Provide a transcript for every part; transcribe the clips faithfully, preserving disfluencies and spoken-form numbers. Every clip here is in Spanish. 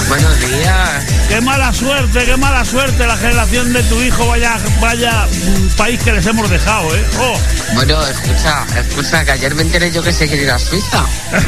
Buenos días. Qué mala suerte, qué mala suerte la generación de tu hijo. Vaya, vaya país que les hemos dejado, ¿eh? Oh. Bueno, escucha, escucha, que ayer me enteré yo que se quiere ir a Suiza.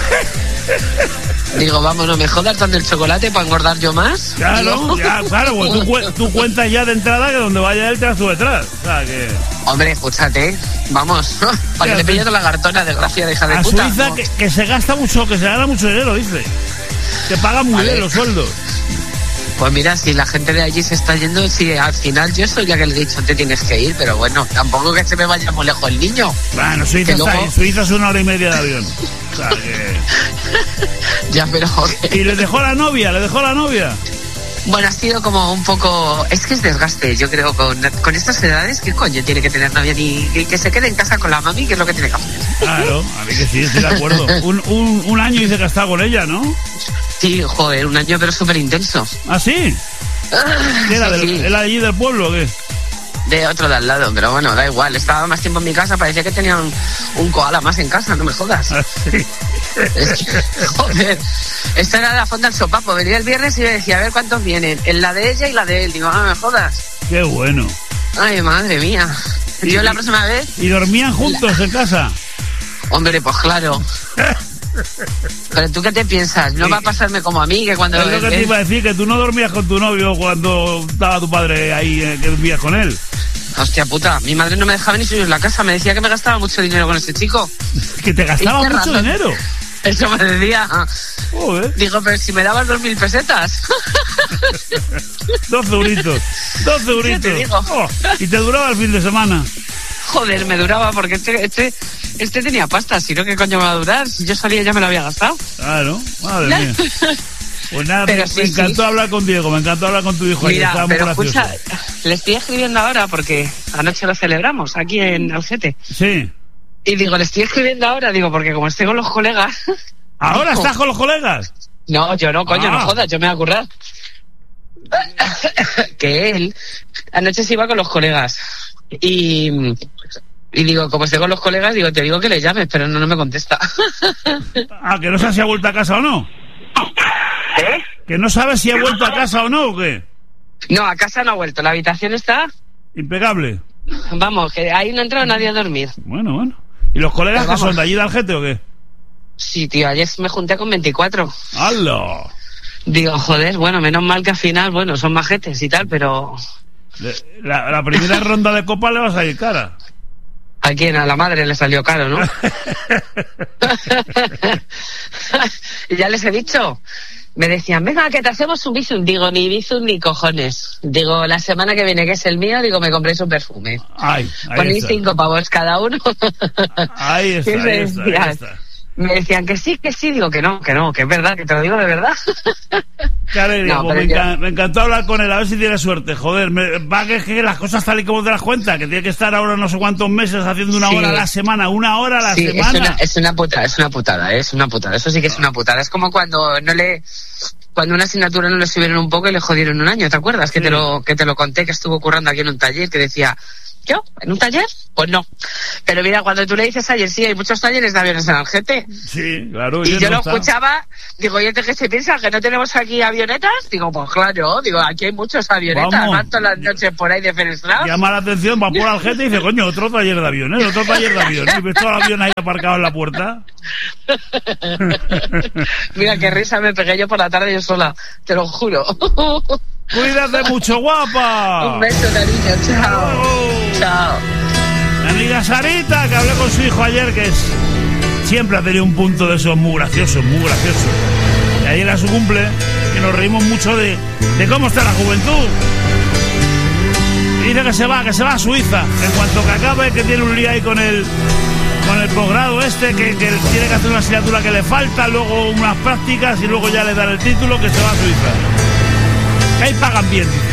Digo, vamos, no me jodas dando el chocolate para engordar yo más. Claro, ya, claro, pues tú, cu- tú cuentas ya de entrada que donde vaya él te vas tú detrás. O sea, que... Hombre, escúchate, vamos, para que le pilles la cartona, desgracia de hija de a puta. Suiza, ¿no? que, que se gasta mucho, que se gana mucho dinero, dice. Que pagan muy Vale. bien los sueldos. Pues mira, si la gente de allí se está yendo, si al final yo soy la que le he dicho te tienes que ir, pero bueno, tampoco que se me vaya muy lejos el niño. Bueno, Suiza, luego... está ahí. Suiza es una hora y media de avión. O sea, que... Ya, pero... ¿Y le dejó la novia? ¿Le dejó la novia? Bueno, ha sido como un poco... Es que es desgaste, yo creo, con, con estas edades. ¿Qué coño tiene que tener novia? Ni ni que se quede en casa con la mami, que es lo que tiene que hacer. Claro, a mí que sí, estoy de acuerdo. Un, un, un año dice que ha estado con ella, ¿no? Sí, joder, un año pero súper intenso. ¿Ah, sí? ¿Qué era, Sí, del, sí. ¿Era allí del pueblo o qué? De otro de al lado, pero bueno, da igual. Estaba más tiempo en mi casa, parecía que tenía un, un koala más en casa, no me jodas. Ah, sí. Es que, joder, esta era la fonda del sopapo. Venía el viernes y me decía, a ver cuántos vienen. En la de ella y la de él. Digo, no me jodas. Qué bueno. Ay, madre mía. Y yo la próxima vez... ¿Y dormían juntos en casa? Hombre, pues claro. Pero tú qué te piensas, no Sí. va a pasarme como a mí, que cuando... Es lo que te iba a decir, que tú no dormías con tu novio cuando estaba tu padre ahí, eh, que vivías con él. Hostia puta, mi madre no me dejaba ni subir en la casa, me decía que me gastaba mucho dinero con ese chico. Que te gastaba Tienes mucho razón. dinero. Eso me decía. Joder. Digo, pero si me dabas dos mil pesetas. Doce euritos. Doce euritos. te digo. Oh, y te duraba el fin de semana. Joder, me duraba porque este, este, este tenía pasta, si no, ¿qué coño me va a durar? Si yo salía ya me lo había gastado. Claro, madre mía. Pues nada, Pero me, sí, me encantó sí. hablar con Diego, me encantó hablar con tu hijo. Mira, estaba muy pero gracioso. escucha, le estoy escribiendo ahora porque anoche lo celebramos aquí en Algete. Sí. Y digo, le estoy escribiendo ahora, digo, porque como estoy con los colegas... ¿Ahora digo, estás con los colegas? No, yo no, coño, Ah. no jodas, yo me voy a currar. Que él anoche se iba con los colegas. Y, y digo, como estoy con los colegas, digo, te digo que le llames, pero no, no me contesta. Ah, que no sabes si ha vuelto a casa o no. ¿Eh? Que no sabes si ha vuelto a casa o no, ¿o qué? No, a casa no ha vuelto, la habitación está... Impecable. Vamos, que ahí no ha entrado nadie a dormir. Bueno, bueno. ¿Y los colegas Pero que son vamos. de allí de Algete o qué? Sí, tío, ayer me junté con veinticuatro. ¡Hala! Digo, joder, bueno, menos mal que al final, bueno, son majetes y tal, pero... Le- La, la primera ronda de copa le vas a ir cara. ¿A quién? A la madre le salió caro, ¿no? Y ya les he dicho. Me decían, venga, que te hacemos un bizum. Digo, ni bizum ni cojones. Digo, la semana que viene, que es el mío, digo, me compréis un perfume. Ay, ahí Ponéis está. cinco pavos cada uno. Ahí está, Y me ahí está, ahí decían- está. Me decían que sí, que sí. Digo, que no, que no, que es verdad, que te lo digo de verdad. Qué alegría, No, pues pero me, yo- enca- me encantó hablar con él, a ver si tiene suerte. Joder, me, va que, que las cosas tal y como te das cuenta, que tiene que estar ahora no sé cuántos meses haciendo una Sí. hora a la semana, una hora a la Sí, es semana. una, es una putada, es una putada, ¿eh? es una putada. Eso sí que es una putada. Es como cuando no le... Cuando una asignatura no le subieron un poco y le jodieron un año, ¿te acuerdas? Que Sí. te lo que te lo conté, que estuvo currando aquí en un taller, que decía, ¿yo? ¿En un taller? Pues no. Pero mira, cuando tú le dices ayer, sí, hay muchos talleres de aviones en Algete. Sí, claro. Y él yo no lo está. escuchaba, digo, ¿y este qué se piensa? ¿Que no tenemos aquí avionetas? Digo, pues claro, digo, aquí hay muchos avionetas, Vamos. van todas las noches por ahí de fenestrados. Llama la atención, va por Algete y dice, coño, otro taller de aviones, otro taller de aviones. Y ves todo el avión ahí aparcado en la puerta. Mira qué risa me pegué yo por la tarde yo sola, te lo juro. Cuídate mucho, guapa. Un beso, cariño, chao. Oh. Chao. Mi amiga Sarita, que hablé con su hijo ayer, que es siempre ha tenido un punto de esos muy gracioso, muy gracioso. Y ayer era su cumple, que nos reímos mucho de, de cómo está la juventud. Y dice que se va, que se va a Suiza. En cuanto que acabe, que tiene un lío ahí con el, con el posgrado este, que, que tiene que hacer una asignatura que le falta, luego unas prácticas y luego ya le dan el título, que se va a Suiza. Que ahí pagan bien, dice.